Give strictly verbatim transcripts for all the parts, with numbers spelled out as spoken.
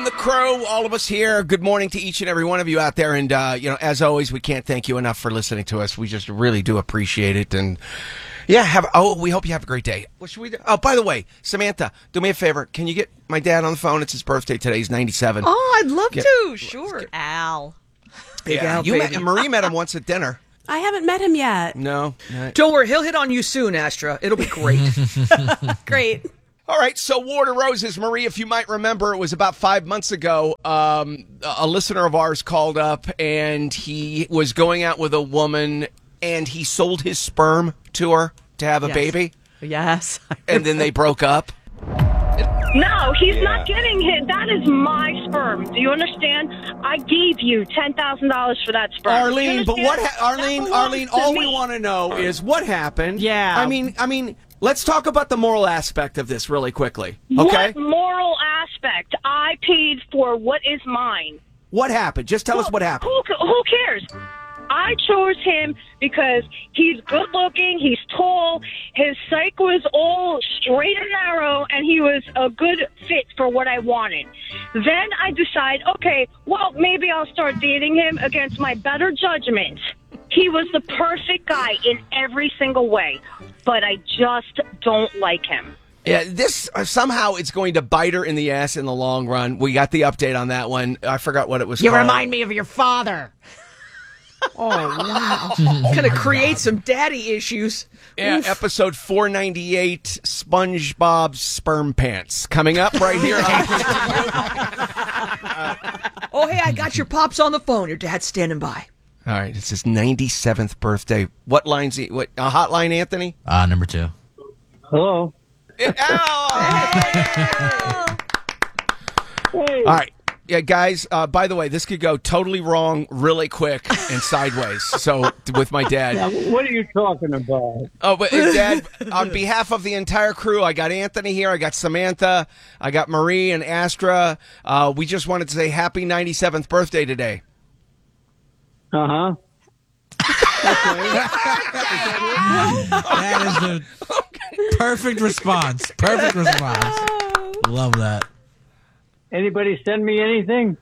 the crew, all of us here, good morning to each and every one of you out there. And, uh, you know, as always, we can't thank you enough for listening to us. We just really do appreciate it. And, yeah, have oh, we hope you have a great day. What should we do? Oh, by the way, Samantha, do me a favor. Can you get my dad on the phone? It's his birthday today. He's ninety-seven. Oh, I'd love get, to. Sure. Al. Big yeah, Al, you met, Marie met him once at dinner. I haven't met him yet. No. Don't worry. He'll hit on you soon, Astra. It'll be great. Great. All right, so War to Roses, Marie, if you might remember, it was about five months ago, um, a listener of ours called up, and he was going out with a woman, and he sold his sperm to her to have a yes. baby. Yes. And then they broke up. No, he's yeah. not getting hit. That is my sperm. Do you understand? I gave you ten thousand dollars for that sperm. Arlene, but what, ha- Arlene, Arlene, all me. we want to know is what happened. Yeah. I mean, I mean... Let's talk about the moral aspect of this really quickly, okay? What moral aspect? I paid for what is mine. What happened? Just tell well, us what happened. Who, who cares? I chose him because he's good looking, he's tall, his psych was all straight and narrow, and he was a good fit for what I wanted. Then I decide, okay, well, maybe I'll start dating him against my better judgment. He was the perfect guy in every single way, but I just don't like him. Yeah, this uh, somehow it's going to bite her in the ass in the long run. We got the update on that one. I forgot what it was you called. remind me of your father. Oh, wow. Going to create some daddy issues. Yeah, Oof. episode four ninety-eight, SpongeBob's Sperm Pants. Coming up right here. on Oh, hey, I got your pops on the phone. Your dad's standing by. All right, it's his ninety-seventh birthday. What line's he? What a hotline, Anthony? Uh, number two. Hello. Al! Hey. All right. Yeah, guys, uh, by the way, this could go totally wrong really quick and sideways. So, with my dad. Now, what are you talking about? Oh, but uh, Dad, on behalf of the entire crew, I got Anthony here, I got Samantha, I got Marie and Astra. Uh, we just wanted to say happy ninety-seventh birthday today. Uh-huh. That is the perfect response. Perfect response. Love that. Anybody send me anything?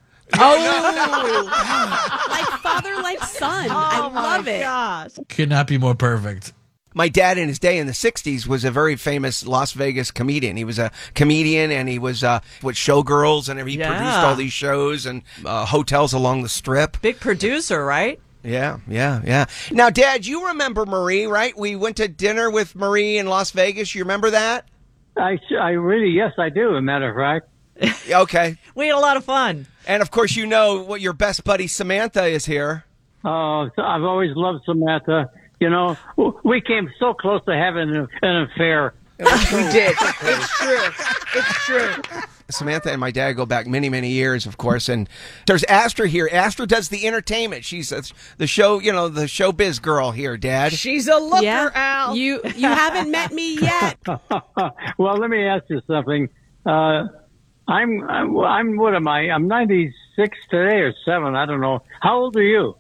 Oh, like father, like son. Oh, I love it. Gosh. Could not be more perfect. My dad in his day in the sixties was a very famous Las Vegas comedian. He was a comedian and he was uh, with Showgirls and he Yeah. produced all these shows and uh, hotels along the strip. Big producer, right? Yeah, yeah, yeah. Now, Dad, you remember Marie, right? We went to dinner with Marie in Las Vegas. You remember that? I, I really, yes, I do, as a matter of fact. Okay. We had a lot of fun. And, of course, you know what your best buddy Samantha is here. Oh, so I've always loved Samantha. You know, we came so close to having an, an affair. We did. It's true. It's true. Samantha and my dad go back many, many years, of course. And there's Astra here. Astra does the entertainment. She's uh, the show, you know, the showbiz girl here, Dad. She's a looker, Yeah. Al. You you haven't met me yet. Well, let me ask you something. Uh, I'm, I'm, I'm, what am I? I'm ninety-six today or seven. I don't know. How old are you?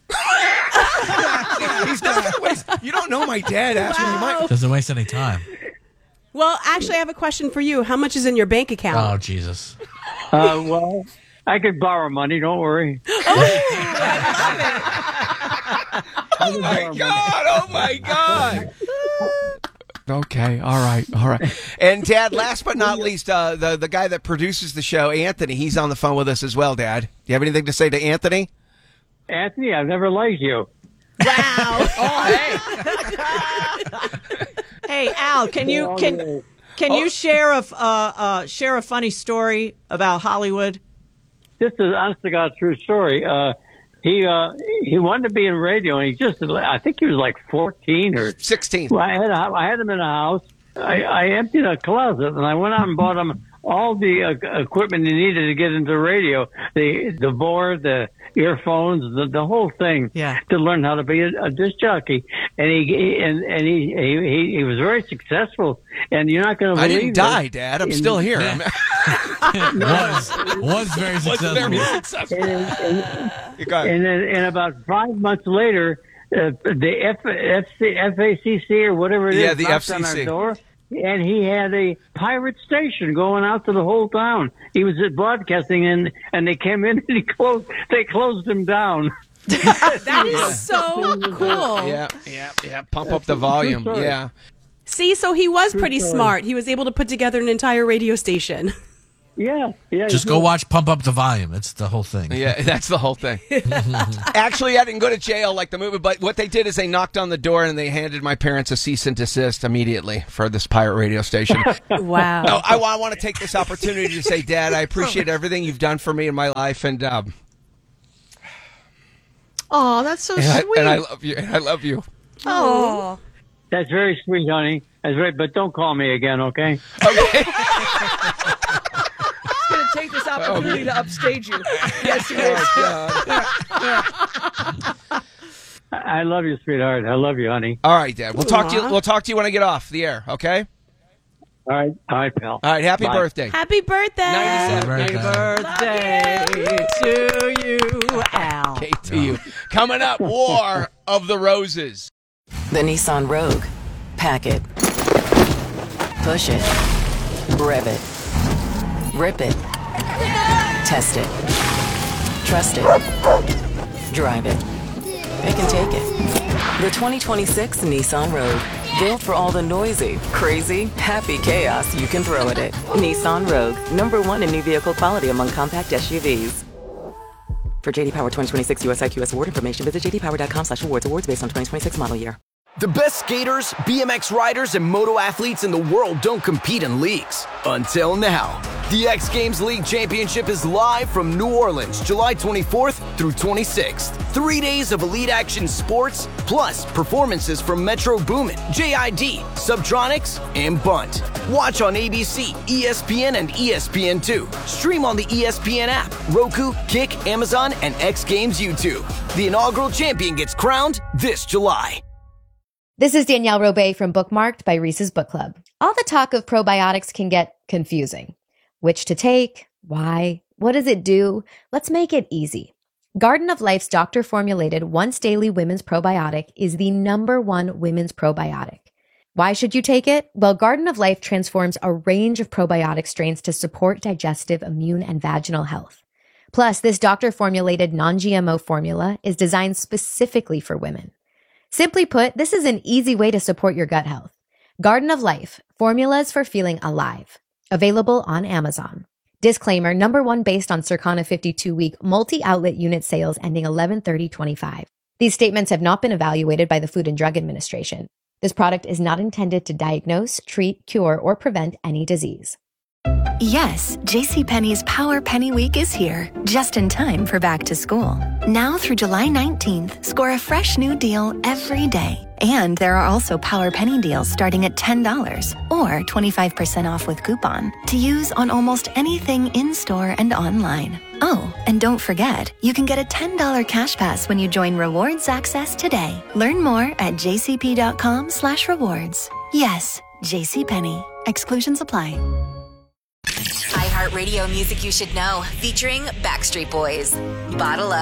He's not waste, you don't know my dad, Astra. You might. Doesn't waste any time. Well, actually, I have a question for you. How much is in your bank account? Oh, Jesus. Uh, well, I could borrow money. Don't worry. Oh, my God. Oh, my God. Okay, all right, all right. And, Dad, last but not least, uh, the, the guy that produces the show, Anthony, he's on the phone with us as well, Dad. Do you have anything to say to Anthony? Anthony, I've never liked you. Wow. Oh, hey. Hey, Al, can you can can you share a uh, uh, share a funny story about Hollywood? This is honest to God true story. Uh, he uh, he wanted to be in radio, and he just I think he was like fourteen or sixteen. Well, I had a, I had him in a house. I, I emptied a closet, and I went out and bought him all the uh, equipment he needed to get into radio, the the board, the earphones, the the whole thing, yeah. to learn how to be a, a disc jockey. And he, he and and he, he he was very successful. And you're not going to I believe didn't die, it. Dad. I'm In- still here. Yeah. was was very successful. Was very successful. And, and, You got it. and then and about five months later, uh, the F, FC, F A C C or whatever it is Yeah, the knocked F C C. on our door. and he had a pirate station going out to the whole town. He was at broadcasting, and and they came in and he closed. They closed him down. That is so cool. Yeah, yeah, yeah. Pump up the volume. story. Yeah. See, so he was pretty story. smart. He was able to put together an entire radio station. Yeah, yeah. Just go watch Pump Up the Volume. It's the whole thing. Yeah, that's the whole thing. Actually, I didn't go to jail like the movie, but what they did is they knocked on the door and they handed my parents a cease and desist immediately for this pirate radio station. Wow. No, I, I want to take this opportunity to say, Dad, I appreciate everything you've done for me in my life, and um, Oh, that's so and, I, sweet. and I love you. And I love you. Oh. That's very sweet, honey. That's right. But don't call me again, okay? Okay. He's going to take this opportunity to upstage you. Yes, he is. I love you, sweetheart. I love you, honey. All right, Dad. We'll talk to you. Aw. We'll talk to you when I get off the air. Okay. All right, all right, pal. All right. Happy Bye. birthday. Happy birthday. ninety-seven. Happy Birthday to you, Al. Okay, to you. Coming up, War of the Roses. The Nissan Rogue. Pack it. Push it. Rev it. Rip it. Test it. Trust it. Drive it. It can take it. The twenty twenty-six Nissan Rogue. Built for all the noisy, crazy, happy chaos you can throw at it. Nissan Rogue. Number one in new vehicle quality among compact S U Vs. For J D Power twenty twenty-six U S I Q S award information, visit j d power dot com slash awards. Awards based on twenty twenty-six model year. The best skaters, B M X riders, and moto athletes in the world don't compete in leagues. Until now. The X Games League Championship is live from New Orleans, July twenty-fourth through twenty-sixth. Three days of elite action sports, plus performances from Metro Boomin, J I D, Subtronics, and Bunt. Watch on A B C, E S P N, and E S P N two. Stream on the E S P N app, Roku, Kick, Amazon, and X Games YouTube. The inaugural champion gets crowned this July. This is Danielle Robay from Bookmarked by Reese's Book Club. All the talk of probiotics can get confusing. Which to take? Why? What does it do? Let's make it easy. Garden of Life's doctor-formulated once-daily women's probiotic is the number one women's probiotic. Why should you take it? Well, Garden of Life transforms a range of probiotic strains to support digestive, immune, and vaginal health. Plus, this doctor-formulated non-G M O formula is designed specifically for women. Simply put, this is an easy way to support your gut health. Garden of Life, formulas for feeling alive. Available on Amazon. Disclaimer, number one based on Circana fifty-two week multi-outlet unit sales ending eleven thirty twenty-five. These statements have not been evaluated by the Food and Drug Administration. This product is not intended to diagnose, treat, cure, or prevent any disease. Yes, JCPenney's Power Penny Week is here, just in time for back to school. Now through July nineteenth, score a fresh new deal every day. And there are also Power Penny deals starting at ten dollars or twenty-five percent off with coupon to use on almost anything in-store and online. Oh, and don't forget, you can get a ten dollars cash pass when you join Rewards Access today. Learn more at jcp.com slash rewards. Yes, JCPenney. Exclusions apply. iHeartRadio music you should know, featuring Backstreet Boys. Bottle Up.